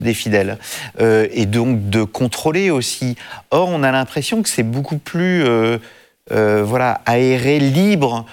des fidèles, et donc de contrôler aussi. Or, on a l'impression que c'est beaucoup plus aéré, libre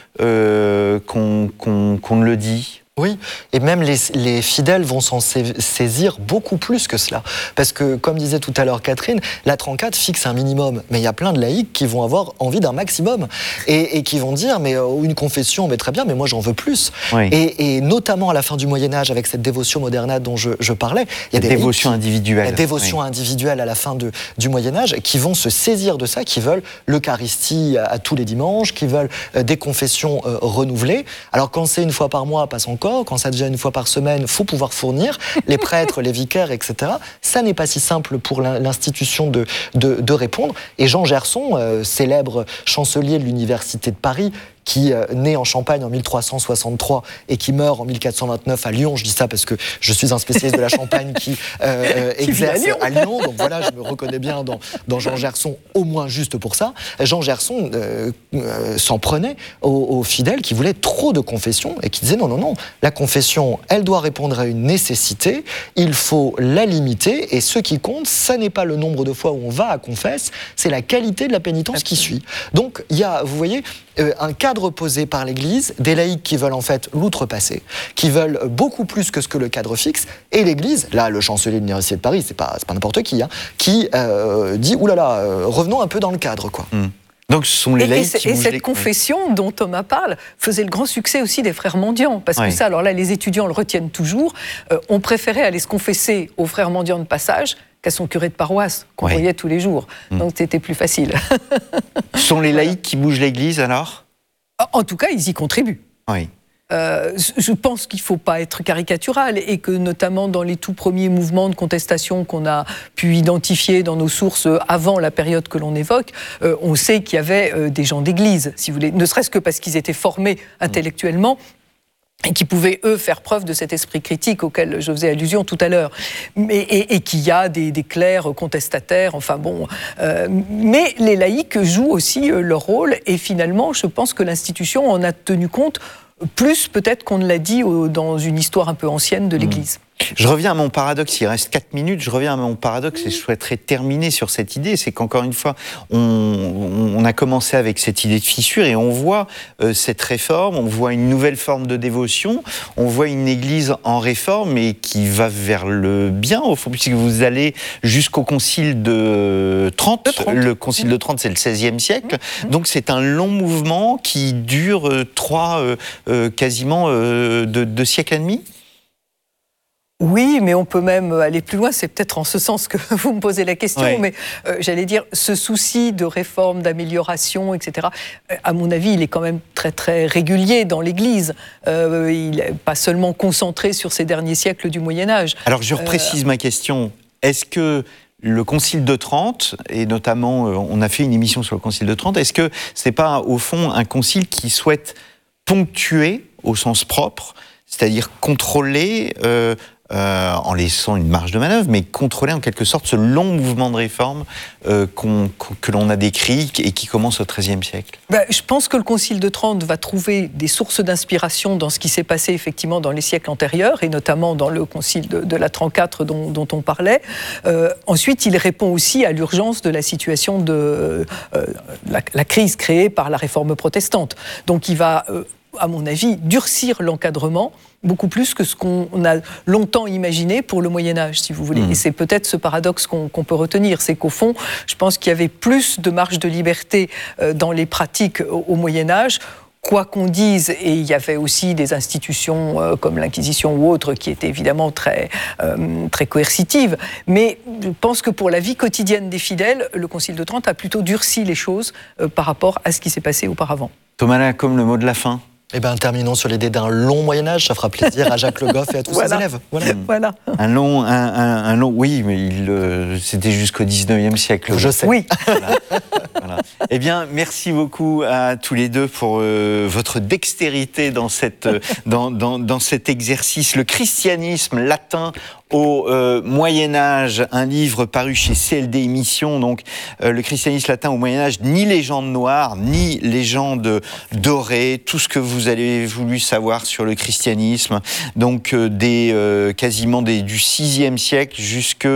qu'on ne le dit. Oui, et même les fidèles vont s'en saisir beaucoup plus que cela. Parce que, comme disait tout à l'heure Catherine, la 34 fixe un minimum. Mais il y a plein de laïcs qui vont avoir envie d'un maximum. Et qui vont dire, mais une confession, mais très bien, mais moi j'en veux plus. Oui. Et notamment à la fin du Moyen-Âge, avec cette dévotion moderna dont je parlais, il y a des dévotions individuelles. La dévotion individuelle à la fin du Moyen-Âge, qui vont se saisir de ça, qui veulent l'Eucharistie à tous les dimanches, qui veulent des confessions renouvelées. Alors quand c'est une fois par mois, passe encore. Quand ça devient une fois par semaine, il faut pouvoir fournir les prêtres, les vicaires, etc. Ça n'est pas si simple pour l'institution de répondre. Et Jean Gerson, célèbre chancelier de l'Université de Paris, qui naît en Champagne en 1363 et qui meurt en 1429 à Lyon. Je dis ça parce que je suis un spécialiste de la Champagne qui exerce à Lyon. Donc voilà, je me reconnais bien dans Jean Gerson, au moins juste pour ça. Jean Gerson s'en prenait aux fidèles qui voulaient trop de confessions et qui disaient non, la confession, elle doit répondre à une nécessité, il faut la limiter et ce qui compte, ça n'est pas le nombre de fois où on va à confesse, c'est la qualité de la pénitence qui suit. Donc il y a, vous voyez, un cadre posé par l'Église, des laïcs qui veulent en fait l'outrepasser, qui veulent beaucoup plus que ce que le cadre fixe, et l'Église, là le chancelier de l'Université de Paris, c'est pas n'importe qui, hein, qui dit oulala, revenons un peu dans le cadre, quoi. Donc ce sont les laïcs qui bougent cette confession dont Thomas parle faisait le grand succès aussi des frères mendiants, parce que ça, alors là, les étudiants le retiennent toujours. On préférait aller se confesser aux frères mendiants de passage qu'à son curé de paroisse, qu'on voyait tous les jours. Donc c'était plus facile. Ce sont les laïcs qui bougent l'Église alors ? En tout cas, ils y contribuent. Oui. Je pense qu'il ne faut pas être caricatural et que notamment dans les tout premiers mouvements de contestation qu'on a pu identifier dans nos sources avant la période que l'on évoque, on sait qu'il y avait des gens d'église, si vous voulez, ne serait-ce que parce qu'ils étaient formés intellectuellement et qui pouvaient, eux, faire preuve de cet esprit critique auquel je faisais allusion tout à l'heure. Et qu'il y a des clercs contestataires, enfin bon... mais les laïcs jouent aussi leur rôle, et finalement, je pense que l'institution en a tenu compte plus peut-être qu'on ne l'a dit dans une histoire un peu ancienne de l'Église. Je reviens à mon paradoxe, il reste 4 minutes, je reviens à mon paradoxe et je souhaiterais terminer sur cette idée, c'est qu'encore une fois, on a commencé avec cette idée de fissure et on voit cette réforme, on voit une nouvelle forme de dévotion, on voit une église en réforme et qui va vers le bien, au fond, puisque vous allez jusqu'au concile de Trente. Le concile de Trente, c'est le XVIe siècle, donc c'est un long mouvement qui dure quasiment 2 siècles et demi. Oui, mais on peut même aller plus loin, c'est peut-être en ce sens que vous me posez la question, mais j'allais dire, ce souci de réforme, d'amélioration, etc., à mon avis, il est quand même très très régulier dans l'Église. Il n'est pas seulement concentré sur ces derniers siècles du Moyen-Âge. Alors je reprécise ma question, est-ce que le Concile de Trente, et notamment on a fait une émission sur le Concile de Trente, est-ce que c'est pas au fond un concile qui souhaite ponctuer au sens propre, c'est-à-dire contrôler... en laissant une marge de manœuvre, mais contrôler en quelque sorte ce long mouvement de réforme que l'on a décrit et qui commence au XIIIe siècle. Je pense que le Concile de Trente va trouver des sources d'inspiration dans ce qui s'est passé effectivement dans les siècles antérieurs, et notamment dans le Concile de la 34 dont on parlait. Ensuite, il répond aussi à l'urgence de la situation de la crise créée par la réforme protestante. Donc il va... à mon avis, durcir l'encadrement beaucoup plus que ce qu'on a longtemps imaginé pour le Moyen-Âge, si vous voulez. Et c'est peut-être ce paradoxe qu'on peut retenir, c'est qu'au fond, je pense qu'il y avait plus de marge de liberté dans les pratiques au Moyen-Âge, quoi qu'on dise, et il y avait aussi des institutions comme l'Inquisition ou autres qui étaient évidemment très coercitives, mais je pense que pour la vie quotidienne des fidèles, le Concile de Trente a plutôt durci les choses par rapport à ce qui s'est passé auparavant. Thomas Lacombe, le mot de la fin. Eh bien, terminons sur l'idée d'un long Moyen-Âge, ça fera plaisir à Jacques Le Goff et à tous ses élèves. Voilà. Un long, oui, mais c'était jusqu'au 19e siècle. Je sais. Oui. Voilà. Eh bien, merci beaucoup à tous les deux pour votre dextérité dans cet exercice. Le christianisme latin au Moyen-Âge, un livre paru chez CLD Émissions, donc le christianisme latin au Moyen-Âge, ni légende noire, ni légende dorée, tout ce que vous avez voulu savoir sur le christianisme, donc quasiment du VIe siècle jusque